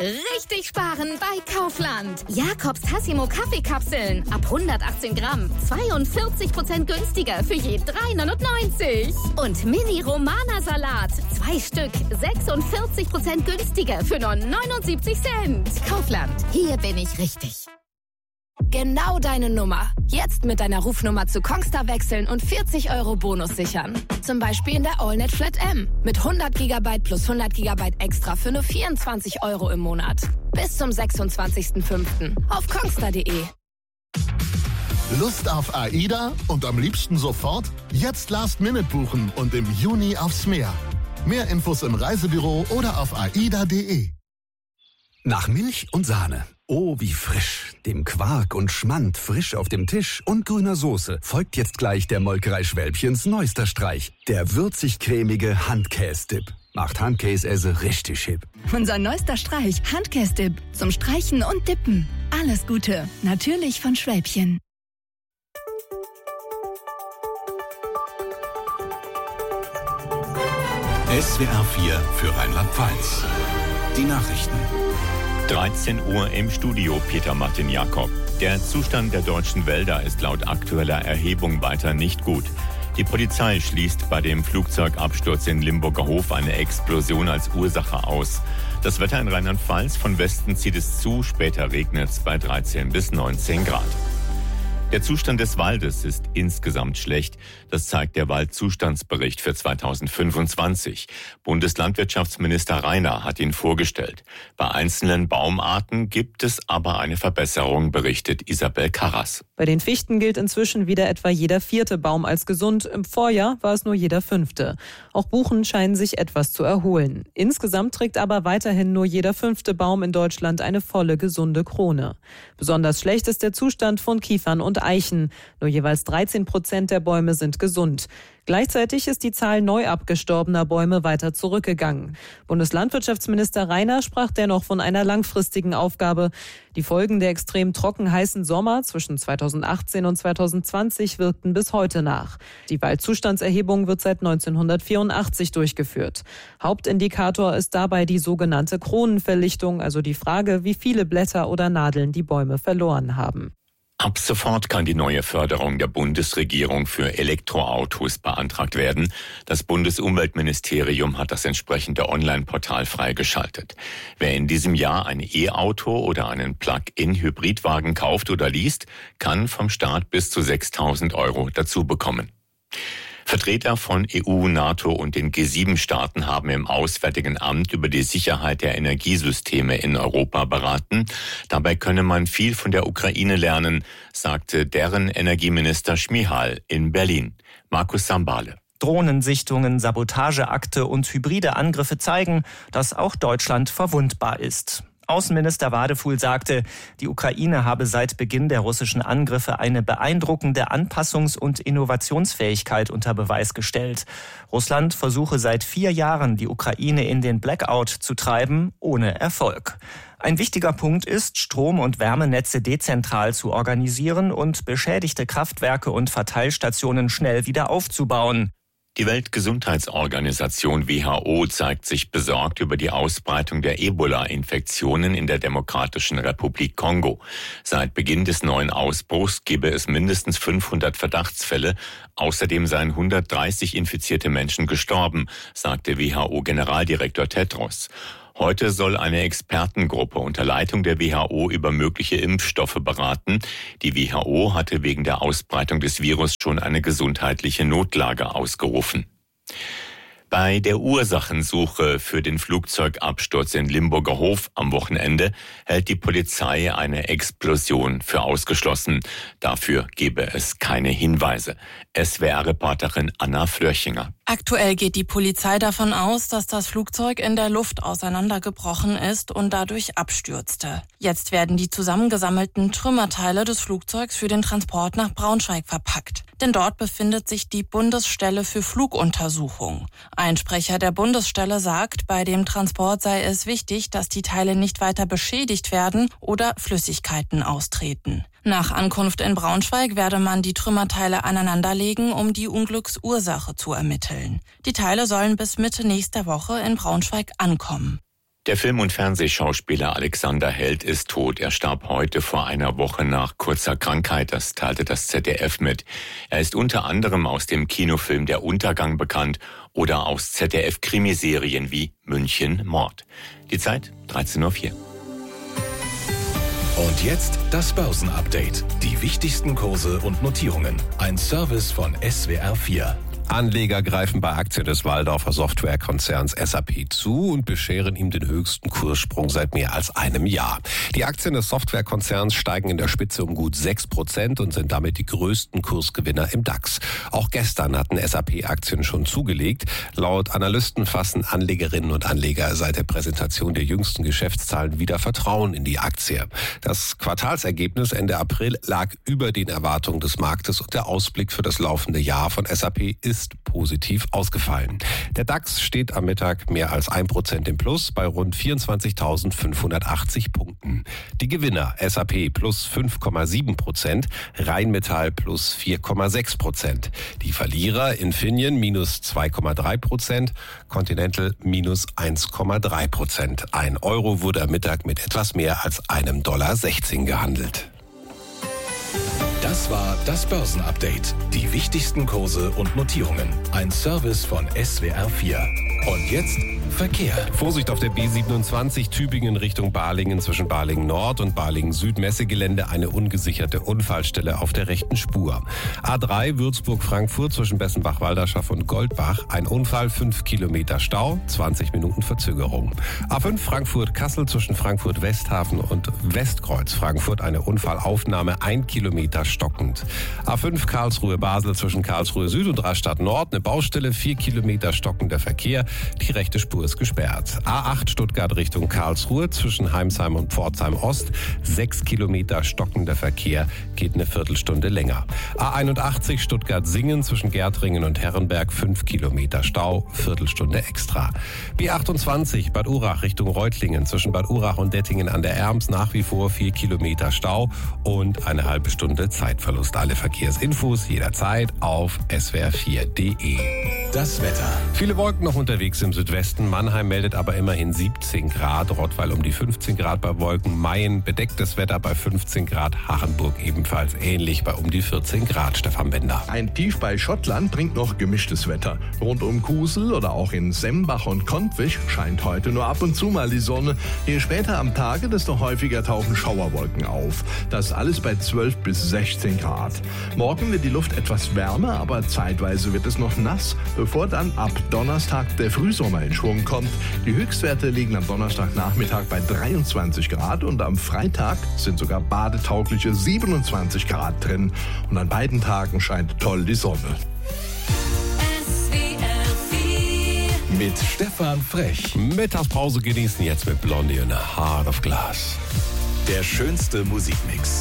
Richtig sparen bei Kaufland. Jakobs Tassimo Kaffeekapseln. Ab 118 Gramm. 42% günstiger für je 3,99. Und Mini-Romana-Salat. 2 Stück. 46% günstiger für nur 79 Cent. Kaufland. Hier bin ich richtig. Genau deine Nummer. Jetzt mit deiner Rufnummer zu Kongstar wechseln und 40 € Bonus sichern. Zum Beispiel in der AllNet Flat M. Mit 100 GB plus 100 GB extra für nur 24 € im Monat. Bis zum 26.05. auf kongstar.de. Lust auf AIDA und am liebsten sofort? Jetzt Last-Minute buchen und im Juni aufs Meer. Mehr Infos im Reisebüro oder auf aida.de. Nach Milch und Sahne. Oh, wie frisch. Dem Quark und Schmand frisch auf dem Tisch und grüner Soße folgt jetzt gleich der Molkerei Schwälbchens neuester Streich. Der würzig-cremige Handkäse-Dip. Macht Handkäse richtig hip. Unser neuester Streich, Handkäse-Dip. Zum Streichen und Dippen. Alles Gute. Natürlich von Schwälbchen. SWR 4 für Rheinland-Pfalz. Die Nachrichten. 13 Uhr im Studio, Peter Martin Jakob. Der Zustand der deutschen Wälder ist laut aktueller Erhebung weiter nicht gut. Die Polizei schließt bei dem Flugzeugabsturz in Limburger Hof eine Explosion als Ursache aus. Das Wetter in Rheinland-Pfalz: von Westen zieht es zu, später regnet es bei 13 bis 19 Grad. Der Zustand des Waldes ist insgesamt schlecht. Das zeigt der Waldzustandsbericht für 2025. Bundeslandwirtschaftsminister Rainer hat ihn vorgestellt. Bei einzelnen Baumarten gibt es aber eine Verbesserung, berichtet Isabel Karras. Bei den Fichten gilt inzwischen wieder etwa jeder 4. Baum als gesund. Im Vorjahr war es nur jeder 5. Auch Buchen scheinen sich etwas zu erholen. Insgesamt trägt aber weiterhin nur jeder 5. Baum in Deutschland eine volle, gesunde Krone. Besonders schlecht ist der Zustand von Kiefern und Eichen. Nur jeweils 13% der Bäume sind gesund. Gleichzeitig ist die Zahl neu abgestorbener Bäume weiter zurückgegangen. Bundeslandwirtschaftsminister Rainer sprach dennoch von einer langfristigen Aufgabe. Die Folgen der extrem trocken heißen Sommer zwischen 2018 und 2020 wirkten bis heute nach. Die Waldzustandserhebung wird seit 1984 durchgeführt. Hauptindikator ist dabei die sogenannte Kronenverlichtung, also die Frage, wie viele Blätter oder Nadeln die Bäume verloren haben. Ab sofort kann die neue Förderung der Bundesregierung für Elektroautos beantragt werden. Das Bundesumweltministerium hat das entsprechende Online-Portal freigeschaltet. Wer in diesem Jahr ein E-Auto oder einen Plug-in-Hybridwagen kauft oder liest, kann vom Staat bis zu 6.000 € dazu bekommen. Vertreter von EU, NATO und den G7-Staaten haben im Auswärtigen Amt über die Sicherheit der Energiesysteme in Europa beraten. Dabei könne man viel von der Ukraine lernen, sagte deren Energieminister Šmihal in Berlin. Markus Sambale. Drohnensichtungen, Sabotageakte und hybride Angriffe zeigen, dass auch Deutschland verwundbar ist. Außenminister Wadefuhl sagte, die Ukraine habe seit Beginn der russischen Angriffe eine beeindruckende Anpassungs- und Innovationsfähigkeit unter Beweis gestellt. Russland versuche seit 4 Jahren, die Ukraine in den Blackout zu treiben, ohne Erfolg. Ein wichtiger Punkt ist, Strom- und Wärmenetze dezentral zu organisieren und beschädigte Kraftwerke und Verteilstationen schnell wieder aufzubauen. Die Weltgesundheitsorganisation WHO zeigt sich besorgt über die Ausbreitung der Ebola-Infektionen in der Demokratischen Republik Kongo. Seit Beginn des neuen Ausbruchs gebe es mindestens 500 Verdachtsfälle. Außerdem seien 130 infizierte Menschen gestorben, sagte WHO-Generaldirektor Tedros. Heute soll eine Expertengruppe unter Leitung der WHO über mögliche Impfstoffe beraten. Die WHO hatte wegen der Ausbreitung des Virus schon eine gesundheitliche Notlage ausgerufen. Bei der Ursachensuche für den Flugzeugabsturz in Limburger Hof am Wochenende hält die Polizei eine Explosion für ausgeschlossen. Dafür gebe es keine Hinweise. SWR-Reporterin Anna Flörchinger. Aktuell geht die Polizei davon aus, dass das Flugzeug in der Luft auseinandergebrochen ist und dadurch abstürzte. Jetzt werden die zusammengesammelten Trümmerteile des Flugzeugs für den Transport nach Braunschweig verpackt. Denn dort befindet sich die Bundesstelle für Fluguntersuchung. Ein Sprecher der Bundesstelle sagt, bei dem Transport sei es wichtig, dass die Teile nicht weiter beschädigt werden oder Flüssigkeiten austreten. Nach Ankunft in Braunschweig werde man die Trümmerteile aneinanderlegen, um die Unglücksursache zu ermitteln. Die Teile sollen bis Mitte nächster Woche in Braunschweig ankommen. Der Film- und Fernsehschauspieler Alexander Held ist tot. Er starb heute vor einer Woche nach kurzer Krankheit, das teilte das ZDF mit. Er ist unter anderem aus dem Kinofilm Der Untergang bekannt oder aus ZDF-Krimiserien wie München Mord. Die Zeit 13:04 Uhr. Und jetzt das Börsenupdate. Die wichtigsten Kurse und Notierungen. Ein Service von SWR 4. Anleger greifen bei Aktien des Walldorfer Softwarekonzerns SAP zu und bescheren ihm den höchsten Kurssprung seit mehr als einem Jahr. Die Aktien des Softwarekonzerns steigen in der Spitze um gut 6% und sind damit die größten Kursgewinner im DAX. Auch gestern hatten SAP-Aktien schon zugelegt. Laut Analysten fassen Anlegerinnen und Anleger seit der Präsentation der jüngsten Geschäftszahlen wieder Vertrauen in die Aktie. Das Quartalsergebnis Ende April lag über den Erwartungen des Marktes und der Ausblick für das laufende Jahr von SAP ist positiv ausgefallen. Der DAX steht am Mittag mehr als 1% im Plus bei rund 24.580 Punkten. Die Gewinner SAP plus 5,7%, Rheinmetall plus 4,6%. Die Verlierer Infineon minus 2,3%, Continental minus 1,3%. Ein Euro wurde am Mittag mit etwas mehr als $1,16 gehandelt. Das war das Börsenupdate. Die wichtigsten Kurse und Notierungen. Ein Service von SWR 4. Und jetzt Verkehr. Vorsicht auf der B27 Tübingen Richtung Balingen zwischen Balingen Nord und Balingen Süd Messegelände eine ungesicherte Unfallstelle auf der rechten Spur. A3 Würzburg-Frankfurt zwischen Bessenbach-Walderschaft und Goldbach ein Unfall, 5 Kilometer Stau, 20 Minuten Verzögerung. A5 Frankfurt-Kassel zwischen Frankfurt-Westhafen und Westkreuz Frankfurt eine Unfallaufnahme, 1 Kilometer stockend. A5 Karlsruhe-Basel zwischen Karlsruhe Süd und Rastatt Nord eine Baustelle, 4 Kilometer stockender Verkehr. Die rechte Spur ist gesperrt. A8 Stuttgart Richtung Karlsruhe zwischen Heimsheim und Pforzheim Ost. 6 Kilometer stockender Verkehr, geht eine Viertelstunde länger. A81 Stuttgart-Singen zwischen Gärtringen und Herrenberg. 5 Kilometer Stau, Viertelstunde extra. B28 Bad Urach Richtung Reutlingen zwischen Bad Urach und Dettingen an der Erms nach wie vor 4 Kilometer Stau und eine halbe Stunde Zeitverlust. Alle Verkehrsinfos jederzeit auf swr4.de. Das Wetter. Viele Wolken noch unterwegs im Südwesten. Mannheim meldet aber immerhin 17 Grad. Rottweil um die 15 Grad bei Wolken. Mayen bedecktes Wetter bei 15 Grad. Hachenburg ebenfalls ähnlich bei um die 14 Grad. Stefan Bender. Ein Tief bei Schottland bringt noch gemischtes Wetter. Rund um Kusel oder auch in Sembach und Kontwich scheint heute nur ab und zu mal die Sonne. Je später am Tage, desto häufiger tauchen Schauerwolken auf. Das alles bei 12 bis 16 Grad. Morgen wird die Luft etwas wärmer, aber zeitweise wird es noch nass, bevor dann ab Donnerstag der Frühsommer in Schwung kommt. Die Höchstwerte liegen am Donnerstagnachmittag bei 23 Grad und am Freitag sind sogar badetaugliche 27 Grad drin. Und an beiden Tagen scheint toll die Sonne. Mit Stefan Frech. Mittagspause genießen jetzt mit Blondie und Heart of Glass. Der schönste Musikmix.